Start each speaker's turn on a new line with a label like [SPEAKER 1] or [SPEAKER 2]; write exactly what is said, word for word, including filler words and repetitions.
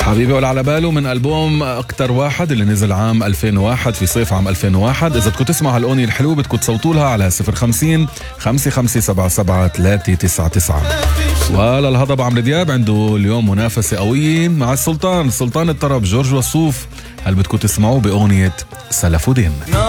[SPEAKER 1] حبيبي ولا على باله من ألبوم أكتر واحد اللي نزل عام ألفين وواحد في صيف عام ألفين وواحد. إذا بدكم تسمعوا هالأغنية الحلوة بدكم تصوتوا لها على صفر خمسين خمسة خمسة سبعة سبعة ثلاثة تسعة تسعة. ولا الهضبة عمرو دياب عنده اليوم منافسة قوية مع السلطان سلطان الطرب جورج وسوف. هل بدكم تسمعوا بأغنية سلف ودين؟